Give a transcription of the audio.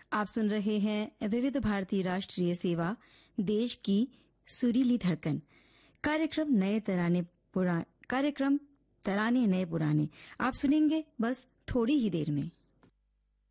आप सुन रहे हैं विविध भारती राष्ट्रीय सेवा, देश की सुरीली धड़कन। कार्यक्रम तराने नए पुराने आप सुनेंगे बस थोड़ी ही देर में।